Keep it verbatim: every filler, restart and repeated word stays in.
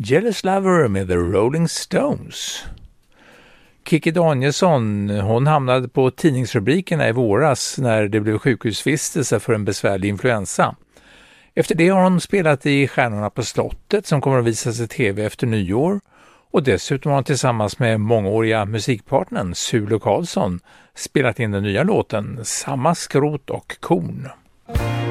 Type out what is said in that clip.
Jealous Lover med The Rolling Stones. Kikki Danielsson, hon hamnade på tidningsrubrikerna i våras när det blev sjukhusvistelse för en besvärlig influensa. Efter det har hon spelat i Stjärnorna på slottet som kommer att visas i tv efter nyår. Och dessutom har hon tillsammans med mångåriga musikpartnern Sulo Karlsson spelat in den nya låten Samma skrot och korn.